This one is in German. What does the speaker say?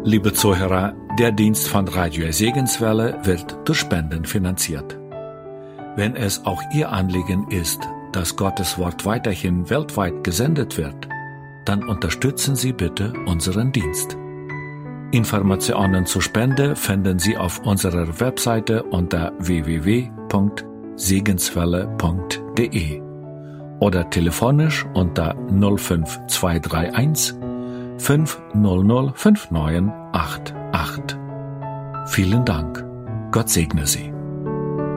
Liebe Zuhörer, der Dienst von Radio Segenswelle wird durch Spenden finanziert. Wenn es auch Ihr Anliegen ist, dass Gottes Wort weiterhin weltweit gesendet wird, dann unterstützen Sie bitte unseren Dienst. Informationen zur Spende finden Sie auf unserer Webseite unter www.segenswelle.de oder telefonisch unter 05231 500 5988. Vielen Dank. Gott segne Sie.